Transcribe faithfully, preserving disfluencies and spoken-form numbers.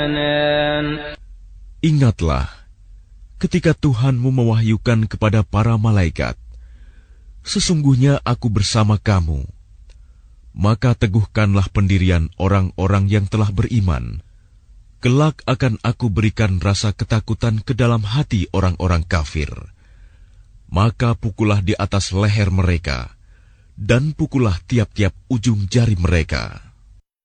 Ingatlah ketika Tuhanmu mewahyukan kepada para malaikat, sesungguhnya aku bersama kamu. Maka teguhkanlah pendirian orang-orang yang telah beriman. Kelak akan aku berikan rasa ketakutan ke dalam hati orang-orang kafir. Maka pukullah di atas leher mereka, dan pukullah tiap-tiap ujung jari mereka.